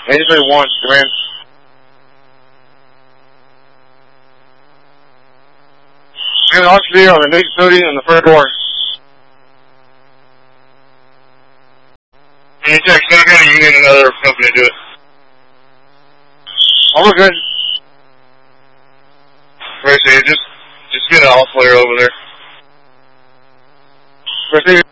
83-1, command. And oxygen on the new custodian in the front door. Can you check second, or you need another company to do it? Oh, we're good. Appreciate it. Just get an all player over there. Proceed.